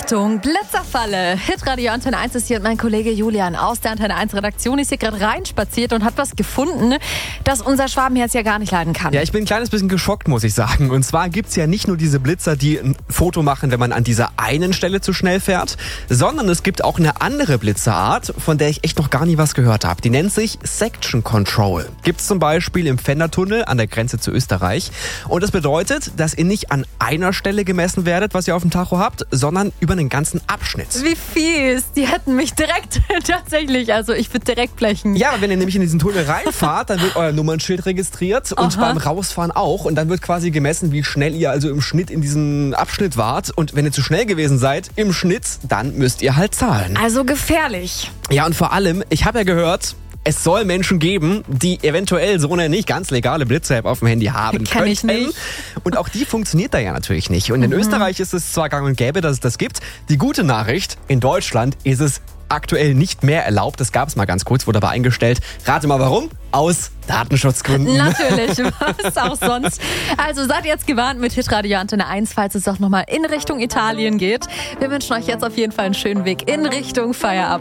Achtung, Blitzerfalle. Hitradio Antenne 1 ist hier und mein Kollege Julian aus der Antenne 1 Redaktion ist hier gerade reinspaziert und hat was gefunden, das unser Schwabenherz ja gar nicht leiden kann. Ja, ich bin ein kleines bisschen geschockt, muss ich sagen. Und zwar gibt's ja nicht nur diese Blitzer, die ein Foto machen, wenn man an dieser einen Stelle zu schnell fährt, sondern es gibt auch eine andere Blitzerart, von der ich echt noch gar nie was gehört habe. Die nennt sich Section Control. Gibt's zum Beispiel im Fendertunnel an der Grenze zu Österreich. Und das bedeutet, dass ihr nicht an einer Stelle gemessen werdet, was ihr auf dem Tacho habt, sondern über den ganzen Abschnitt. Wie fies. Die hätten mich direkt tatsächlich, also ich würde direkt blechen. Ja, wenn ihr nämlich in diesen Tunnel reinfahrt, dann wird euer Nummernschild registriert und beim Rausfahren auch. Und dann wird quasi gemessen, wie schnell ihr also im Schnitt in diesem Abschnitt wart. Und wenn ihr zu schnell gewesen seid im Schnitt, dann müsst ihr halt zahlen. Also gefährlich. Ja, und vor allem, ich habe ja gehört, es soll Menschen geben, die eventuell so eine nicht ganz legale Blitzer-App auf dem Handy haben Kenn ich könnten. nicht. Und auch die funktioniert da ja natürlich nicht. Und in Österreich ist es zwar gang und gäbe, dass es das gibt. Die gute Nachricht, in Deutschland ist es aktuell nicht mehr erlaubt. Das gab es mal ganz kurz, wurde aber eingestellt. Rate mal warum? Aus Datenschutzgründen. Natürlich, was auch sonst. Also seid jetzt gewarnt mit Hitradio Antenne 1, falls es auch nochmal in Richtung Italien geht. Wir wünschen euch jetzt auf jeden Fall einen schönen Weg in Richtung Feierabend.